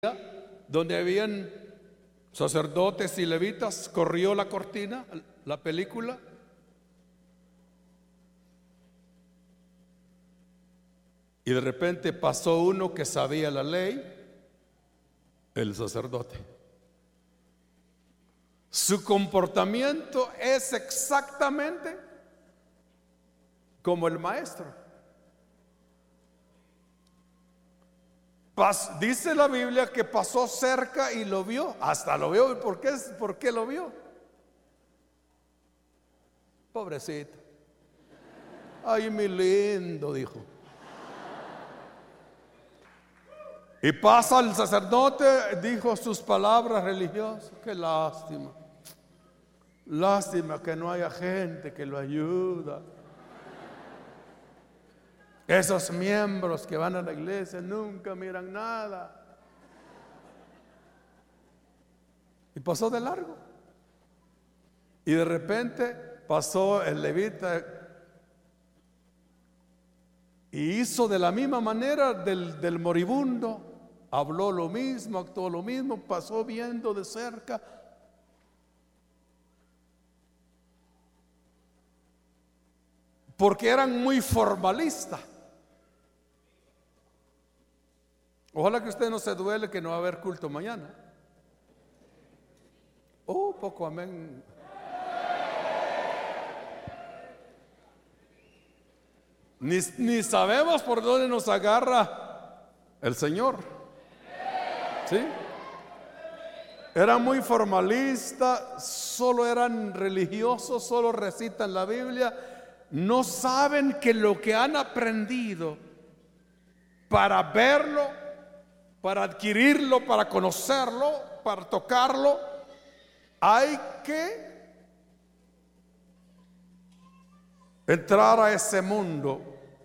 donde habían sacerdotes y levitas, corrió la cortina, la película. Y de repente pasó uno que sabía la ley, el sacerdote. Su comportamiento es exactamente como el maestro. Dice la Biblia que pasó cerca y lo vio, hasta lo vio. ¿Por qué lo vio? Pobrecito. Ay, mi lindo, dijo. Y pasa el sacerdote, dijo sus palabras religiosas. Qué lástima. Lástima que no haya gente que lo ayuda. Esos miembros que van a la iglesia nunca miran nada. Y pasó de largo. Y de repente pasó el levita y hizo de la misma manera del moribundo. Habló lo mismo, actuó lo mismo, pasó viendo de cerca. Porque eran muy formalistas. Ojalá que usted no se duele que no va a haber culto mañana. Oh, poco amén. Ni sabemos por dónde nos agarra el Señor. ¿Sí? Eran muy formalistas, solo eran religiosos, solo recitan la Biblia. No saben que lo que han aprendido para verlo, para adquirirlo, para conocerlo, para tocarlo, hay que entrar a ese mundo.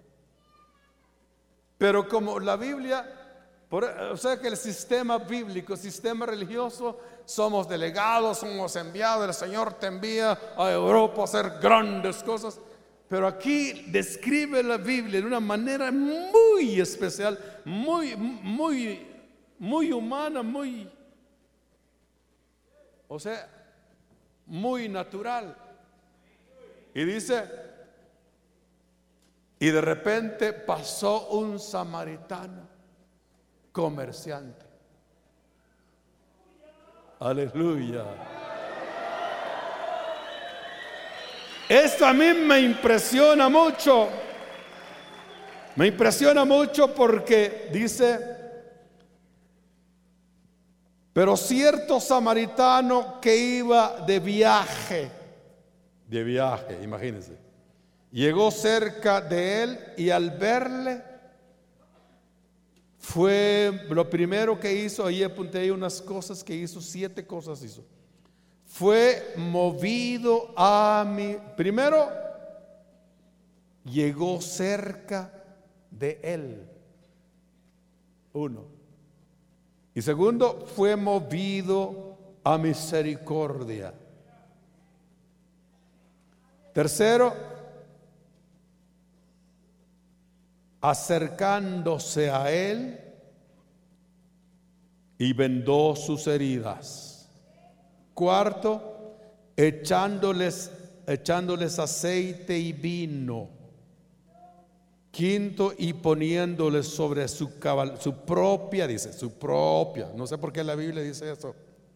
Pero como la Biblia, o sea que el sistema bíblico, el sistema religioso, somos delegados, somos enviados, el Señor te envía a Europa a hacer grandes cosas. Pero aquí describe la Biblia de una manera muy especial, muy humana, muy natural. Y dice, y de repente pasó un samaritano comerciante. Aleluya. Esto a mí me impresiona mucho. Me impresiona mucho porque dice, pero cierto samaritano que iba de viaje, imagínense, llegó cerca de él y al verle, fue lo primero que hizo. Ahí apunté ahí unas cosas que hizo, 7 cosas hizo. Fue movido primero llegó cerca de él. 1. Y segundo, fue movido a misericordia. Tercero, acercándose a él y vendó sus heridas. Cuarto, echándoles aceite y vino. Quinto, y poniéndoles sobre su propia, no sé por qué la Biblia dice eso.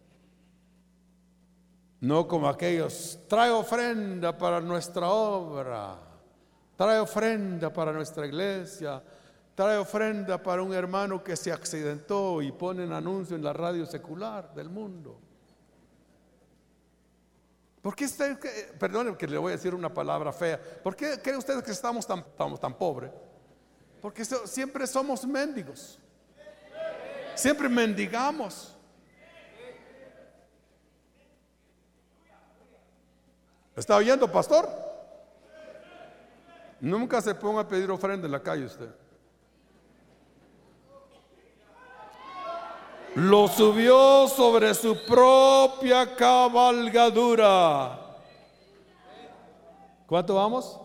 No como aquellos, trae ofrenda para nuestra obra, trae ofrenda para nuestra iglesia, trae ofrenda para un hermano que se accidentó y ponen anuncio en la radio secular del mundo. ¿Por qué perdónenme que le voy a decir una palabra fea? ¿Por qué creen ustedes que estamos tan pobres? Porque siempre somos mendigos. Siempre mendigamos. ¿Está oyendo, pastor? Nunca se ponga a pedir ofrenda en la calle usted. Lo subió sobre su propia cabalgadura. ¿Cuánto vamos?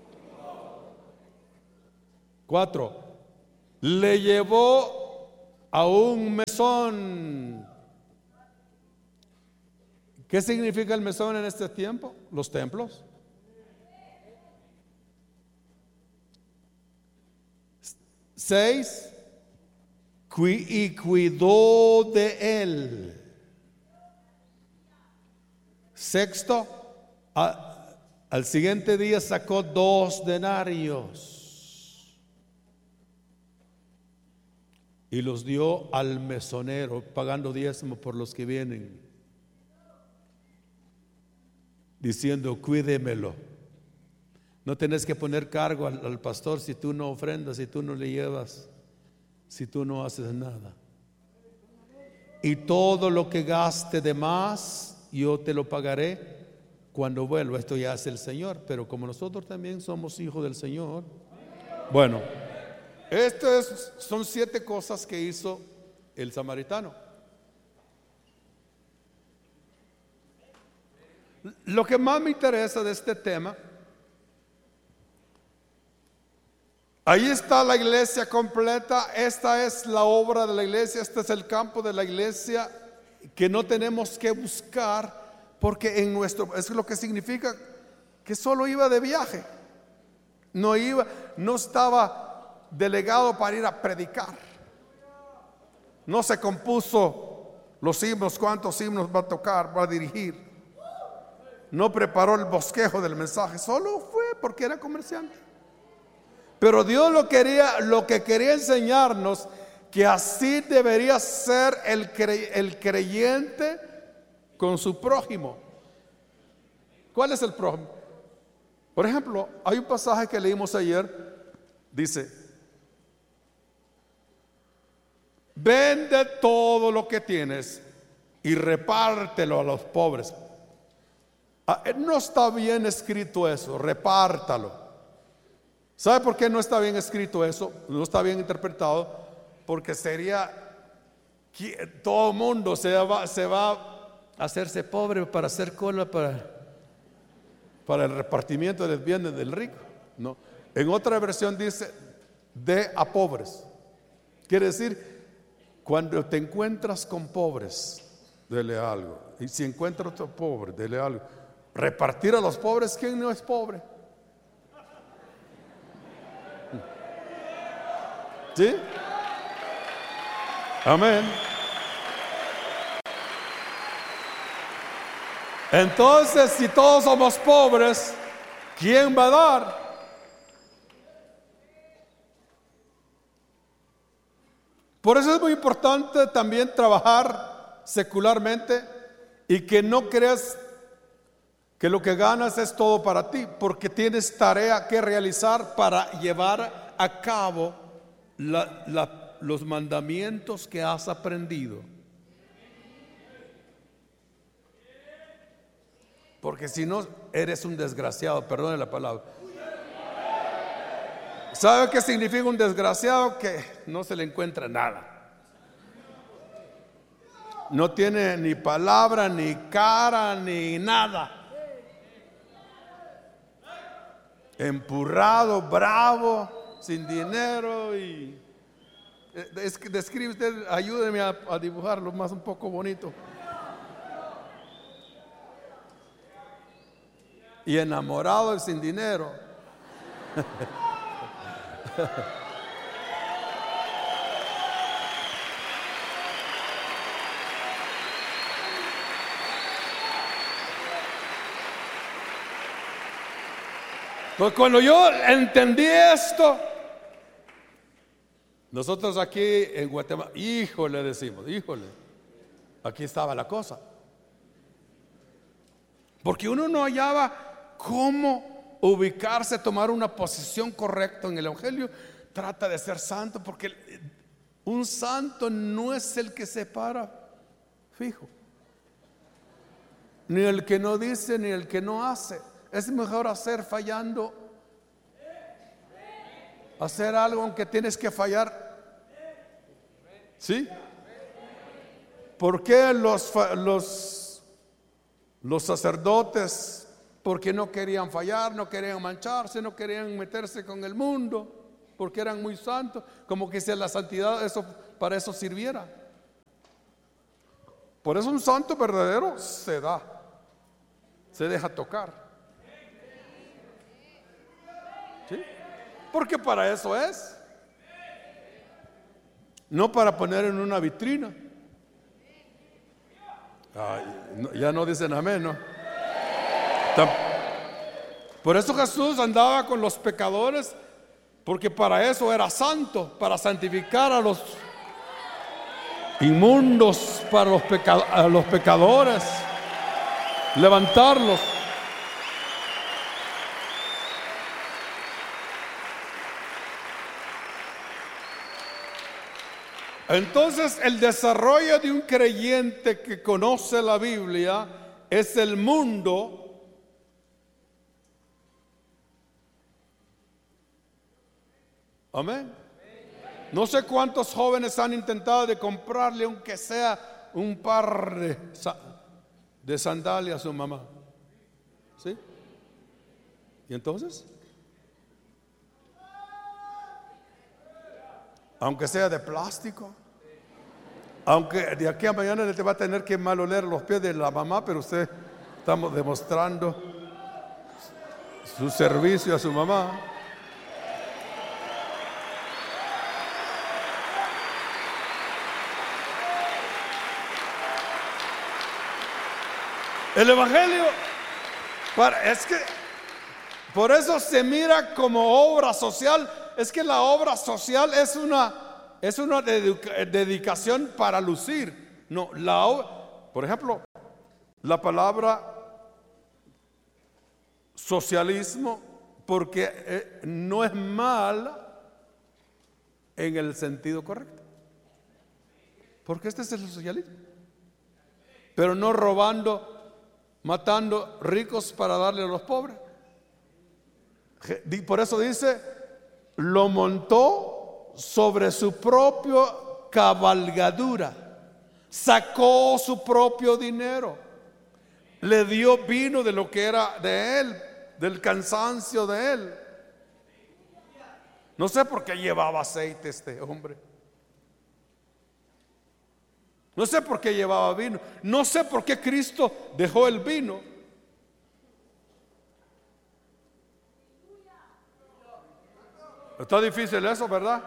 4. Le llevó a un mesón. ¿Qué significa el mesón en este tiempo? Los templos. 6, y cuidó de él. 6, al siguiente día sacó 2 denarios y los dio al mesonero, pagando diezmo por los que vienen, diciendo: cuídemelo. No tenés que poner cargo al pastor si tú no ofrendas, si tú no le llevas, si tú no haces nada. Y todo lo que gaste de más, yo te lo pagaré cuando vuelva. Esto ya hace el Señor, pero como nosotros también somos hijos del Señor. Bueno, son 7 cosas que hizo el samaritano. Lo que más me interesa de este tema, ahí está la iglesia completa. Esta es la obra de la iglesia, este es el campo de la iglesia que no tenemos que buscar, porque es lo que significa que solo iba de viaje, no estaba delegado para ir a predicar, no se compuso los himnos, cuántos himnos va a tocar, va a dirigir, no preparó el bosquejo del mensaje, solo fue porque era comerciante. Pero Dios lo que quería enseñarnos, que así debería ser el creyente con su prójimo. ¿Cuál es el prójimo? Por ejemplo, hay un pasaje que leímos ayer, dice: vende todo lo que tienes y repártelo a los pobres. No está bien escrito eso, repártalo. ¿Sabe por qué no está bien escrito eso? No está bien interpretado, porque sería que todo el mundo se va a hacerse pobre para hacer cola para el repartimiento del bienes del rico. No. En otra versión dice: de a pobres. Quiere decir, cuando te encuentras con pobres, dele algo. Y si encuentras otro pobre, dele algo. Repartir a los pobres, ¿quién no es pobre? ¿Sí? Amén. Entonces, si todos somos pobres, ¿quién va a dar? Por eso es muy importante también trabajar secularmente y que no creas que lo que ganas es todo para ti, porque tienes tarea que realizar para llevar a cabo los mandamientos que has aprendido. Porque si no, eres un desgraciado, perdone la palabra. ¿Sabe qué significa un desgraciado? Que no se le encuentra nada. No tiene ni palabra, ni cara, ni nada. Empurrado, bravo, sin dinero y describe usted, ayúdeme a dibujarlo más un poco bonito. Y enamorado y sin dinero. Pues cuando yo entendí esto, nosotros aquí en Guatemala, híjole, decimos, híjole, aquí estaba la cosa. Porque uno no hallaba cómo ubicarse, tomar una posición correcta en el Evangelio. Trata de ser santo, porque un santo no es el que se para fijo, ni el que no dice, ni el que no hace. Es mejor hacer fallando, hacer algo aunque tienes que fallar. ¿Sí? ¿Por qué los sacerdotes? Porque no querían fallar, no querían mancharse, no querían meterse con el mundo, porque eran muy santos. Como que si la santidad eso para eso sirviera. Por eso un santo verdadero se da, se deja tocar. ¿Sí? Porque para eso es. No para poner en una vitrina. Ay, ya no dicen amén, ¿no? Por eso Jesús andaba con los pecadores, porque para eso era santo, para santificar a los inmundos, para a los pecadores, levantarlos. Entonces, el desarrollo de un creyente que conoce la Biblia es el mundo amén. No sé cuántos jóvenes han intentado de comprarle aunque sea un par de sandalias a su mamá. ¿Sí? ¿Y entonces? Aunque sea de plástico, aunque de aquí a mañana le te va a tener que mal oler los pies de la mamá, pero usted estamos demostrando su servicio a su mamá. El evangelio, es que por eso se mira como obra social. Es que la obra social es una dedicación para lucir. No, por ejemplo, la palabra socialismo, porque no es mala en el sentido correcto. Porque este es el socialismo. Pero no robando, matando ricos para darle a los pobres. Por eso dice, lo montó sobre su propia cabalgadura, sacó su propio dinero, le dio vino de lo que era de él, del cansancio de él. No sé por qué llevaba aceite este hombre. No sé por qué llevaba vino. No sé por qué Cristo dejó el vino. Está difícil eso, ¿verdad?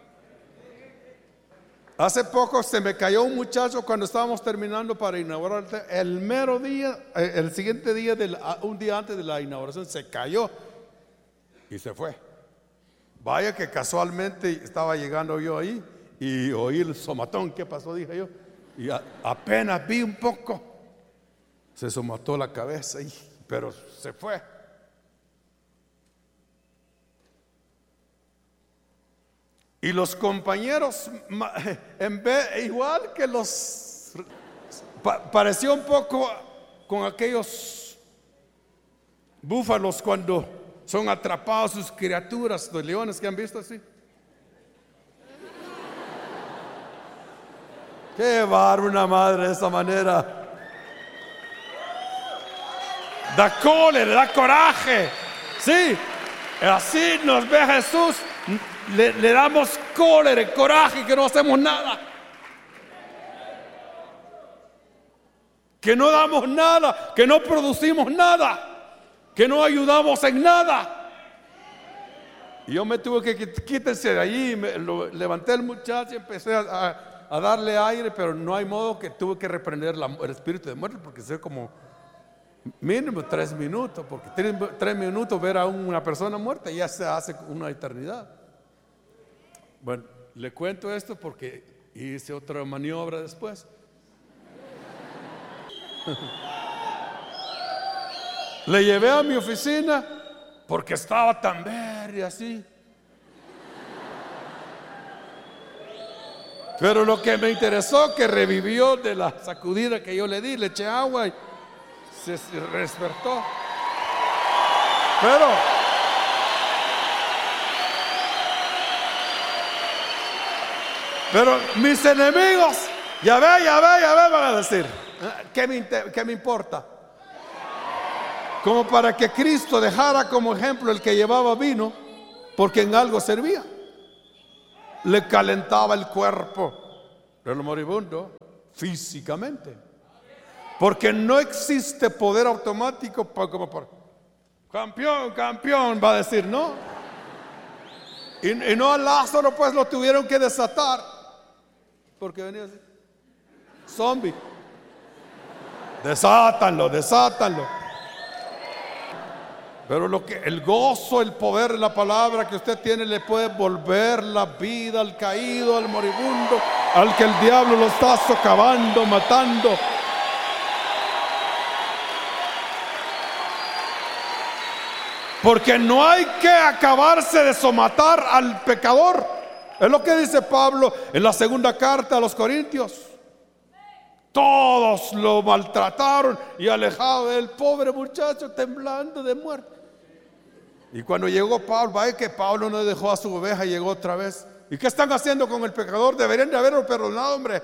Hace poco se me cayó un muchacho cuando estábamos terminando para inaugurar el mero día, el siguiente día, un día antes de la inauguración, se cayó y se fue. Vaya que casualmente estaba llegando yo ahí y oí el somatón. ¿Qué pasó? Dije yo. Y apenas vi un poco, se somató la cabeza, pero se fue. Y los compañeros, igual que pareció un poco con aquellos búfalos cuando son atrapados sus criaturas, los leones que han visto así. Qué bárbaro una madre de esa manera. Da cólera, da coraje. Sí, así nos ve Jesús. Le damos cólera, coraje, que no hacemos nada. Que no damos nada, que no producimos nada, que no ayudamos en nada. Y yo me tuve que quítense de allí. Levanté al muchacho y empecé a darle aire, pero no hay modo, que tuve que reprender el espíritu de muerte, porque sé como mínimo 3 minutos, porque 3 minutos ver a una persona muerta ya se hace una eternidad. Bueno, le cuento esto porque hice otra maniobra después. Le llevé a mi oficina porque estaba tan verde así. Pero lo que me interesó, que revivió de la sacudida que yo le di, le eché agua y se despertó. Pero mis enemigos, ya ve, van a decir, ¿qué me importa? Como para que Cristo dejara como ejemplo el que llevaba vino, porque en algo servía. Le calentaba el cuerpo, Pero el moribundo, físicamente. Porque no existe poder automático como por campeón, campeón, va a decir, ¿no? Y no a Lázaro pues lo tuvieron que desatar. Porque venía así. Zombie. Desátanlo, desátanlo. Pero el gozo, el poder de la palabra que usted tiene le puede volver la vida al caído, al moribundo, al que el diablo lo está socavando, matando. Porque no hay que acabarse de somatar al pecador. Es lo que dice Pablo en la segunda carta a los Corintios. Todos lo maltrataron y alejado del pobre muchacho temblando de muerte. Y cuando llegó Pablo, vaya que Pablo no dejó a su oveja y llegó otra vez. ¿Y qué están haciendo con el pecador? Deberían de haberlo perdonado, hombre.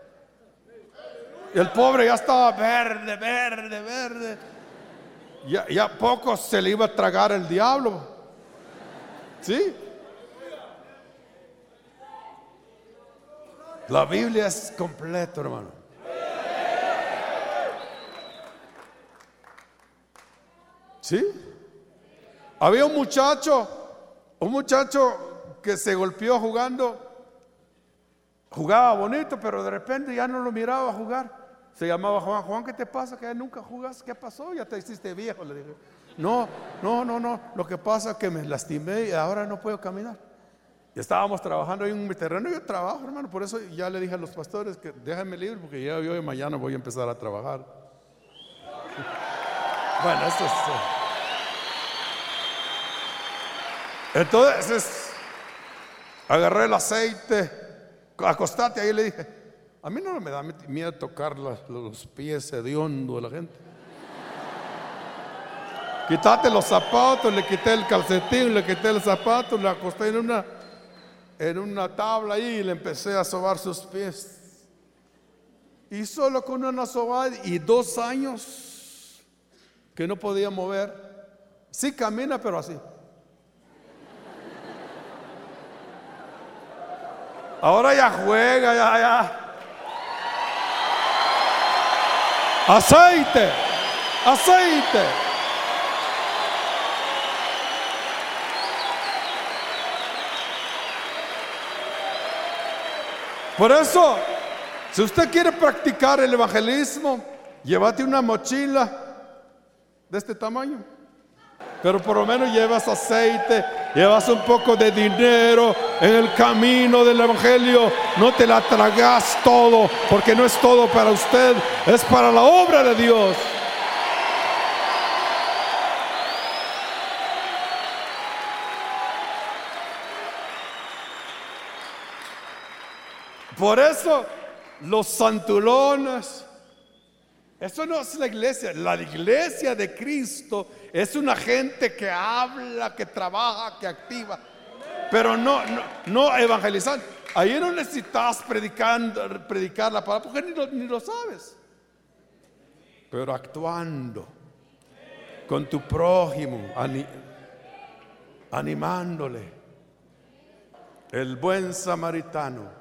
Y el pobre ya estaba verde, verde, verde. Ya poco se le iba a tragar el diablo. ¿Sí? La Biblia es completa, hermano. ¿Sí? Había un muchacho que se golpeó jugando. Jugaba bonito, pero de repente ya no lo miraba jugar. Se llamaba Juan. Juan, ¿qué te pasa? Que nunca jugaste. ¿Qué pasó? Ya te hiciste viejo, le dije. No. Lo que pasa es que me lastimé y ahora no puedo caminar. Y estábamos trabajando en un terreno. Yo trabajo, hermano. Por eso ya le dije a los pastores que déjenme libre, porque ya yo mañana voy a empezar a trabajar. Bueno, esto es... Entonces, agarré el aceite, acostate ahí, le dije. A mí no me da miedo tocar los pies hediondos de la gente. Quítate los zapatos, le quité el calcetín, le quité el zapato, le acosté en una tabla ahí y le empecé a sobar sus pies. Y solo con una sobada y 2 años que no podía mover. Sí camina, pero así. Ahora ya juega, ya. Aceite, aceite. Por eso, si usted quiere practicar el evangelismo, llévate una mochila de este tamaño. Pero por lo menos llevas aceite, llevas un poco de dinero en el camino del evangelio. No te la tragas todo, porque no es todo para usted, es para la obra de Dios. Por eso los santulones, eso no es la iglesia de Cristo es una gente que habla, que trabaja, que activa, pero no evangelizar. Ahí no necesitas predicar la palabra, porque ni lo sabes, pero actuando con tu prójimo, animándole. El buen samaritano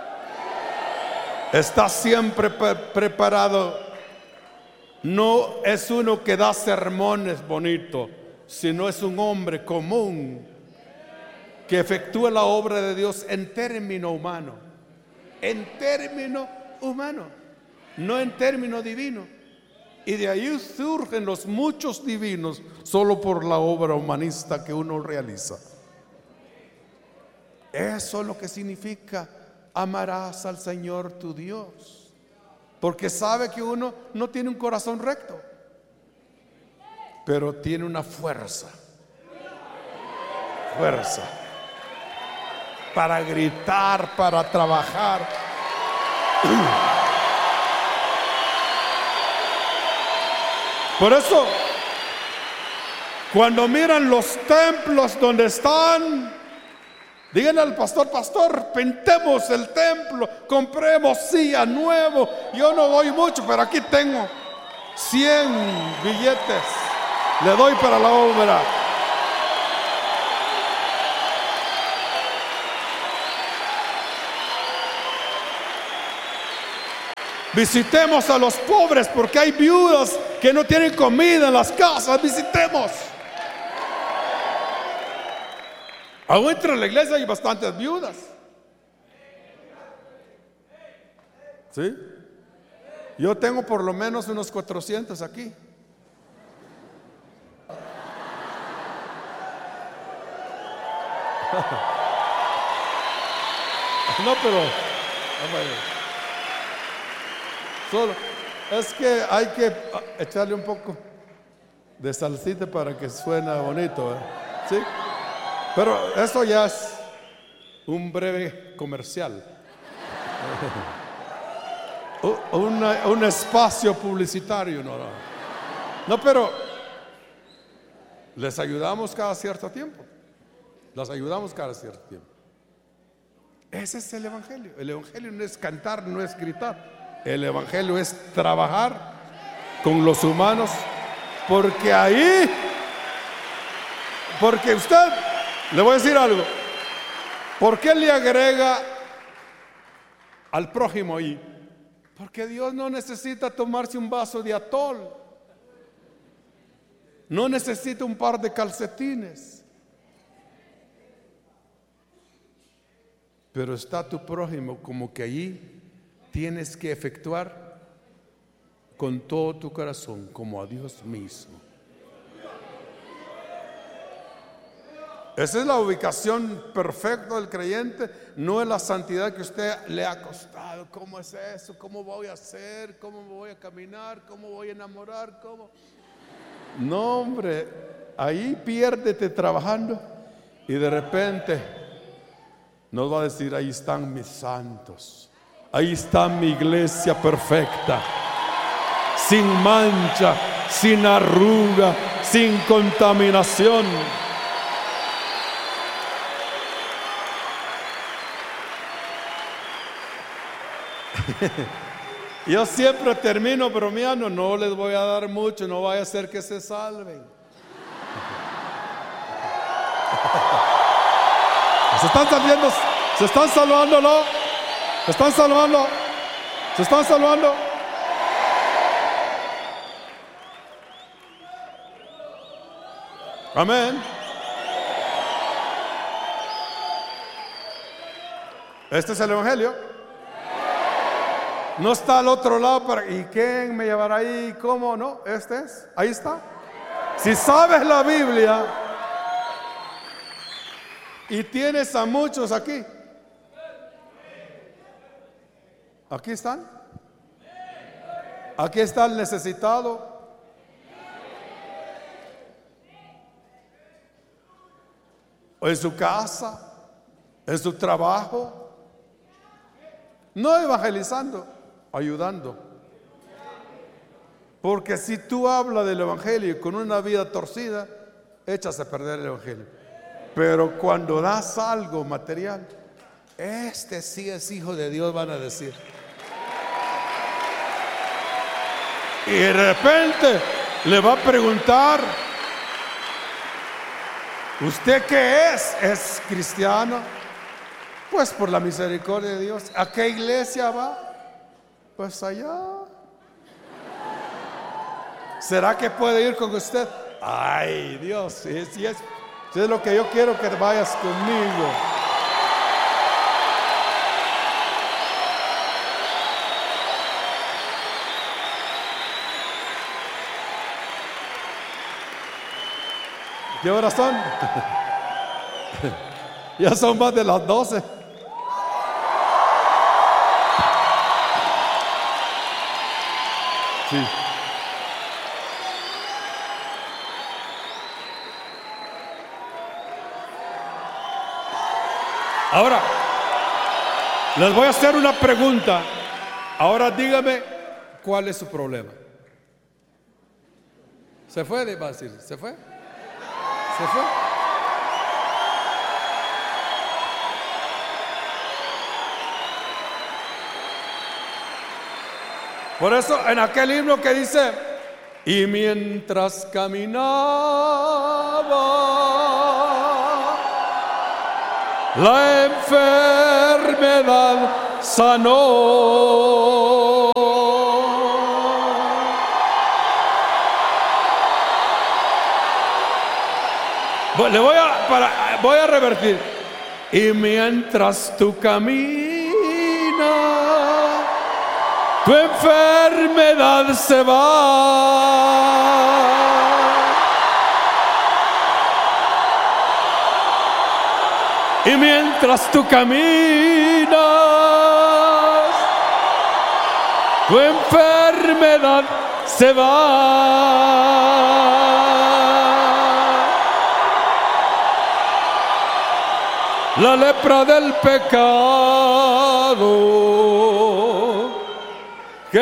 está siempre preparado. No es uno que da sermones bonitos, sino es un hombre común que efectúa la obra de Dios en término humano. En término humano, no en término divino. Y de ahí surgen los muchos divinos solo por la obra humanista que uno realiza. Eso es lo que significa: amarás al Señor tu Dios. Porque sabe que uno no tiene un corazón recto, pero tiene una fuerza para gritar, para trabajar. Por eso, cuando miran los templos donde están, díganle al pastor: pastor, pintemos el templo, compremos silla nuevo. Yo no doy mucho, pero aquí tengo 100 billetes, le doy para la obra. Visitemos a los pobres, porque hay viudas que no tienen comida en las casas. Visitemos. Aún entre la iglesia hay bastantes viudas. ¿Sí? Yo tengo por lo menos unos 400 aquí. No, pero solo es que hay que echarle un poco de salsita para que suene bonito, ¿eh? ¿Sí? Pero eso ya es un breve comercial. Un espacio publicitario, no, pero les ayudamos cada cierto tiempo. Las ayudamos cada cierto tiempo. Ese es el evangelio. El evangelio no es cantar, no es gritar. El evangelio es trabajar con los humanos, porque usted, le voy a decir algo. ¿Por qué le agrega al prójimo ahí? Porque Dios no necesita tomarse un vaso de atol. No necesita un par de calcetines. Pero está tu prójimo, como que allí tienes que efectuar con todo tu corazón, como a Dios mismo. Esa es la ubicación perfecta del creyente. No es la santidad que a usted le ha costado. ¿Cómo es eso? ¿Cómo voy a hacer? ¿Cómo me voy a caminar? ¿Cómo voy a enamorar? ¿Cómo? No, hombre, ahí piérdete trabajando y de repente nos va a decir: ahí están mis santos, ahí está mi iglesia perfecta, sin mancha, sin arruga, sin contaminación. Yo siempre termino bromeando: no les voy a dar mucho, no vaya a ser que se salven. Se están saliendo, se están salvando, ¿no? Se están salvando, se están salvando. Amén. Este es el evangelio. No está al otro lado ¿y quién me llevará ahí? ¿Cómo? No, este es, ahí está. Si sabes la Biblia y tienes a muchos aquí. Aquí están. Aquí está el necesitado. En su casa, en su trabajo. No evangelizando, ayudando. Porque si tú hablas del evangelio con una vida torcida, echas a perder el evangelio. Pero cuando das algo material, este sí es hijo de Dios, van a decir. Y de repente le va a preguntar: ¿usted qué es? ¿Es cristiano? Pues por la misericordia de Dios. ¿A qué iglesia va? Pues allá. ¿Será que puede ir con usted? Ay, Dios, si es lo que yo quiero, que vayas conmigo. ¿Qué horas son? Ya son más de las 12. Sí. Ahora, les voy a hacer una pregunta. Ahora dígame, ¿cuál es su problema? ¿Se fue? Va a decir, ¿se fue? ¿Se fue? Por eso en aquel himno que dice: y mientras caminaba, la enfermedad sanó. Voy a revertir. Y mientras tú caminas, tu enfermedad se va. Y mientras tú caminas, tu enfermedad se va. La lepra del pecado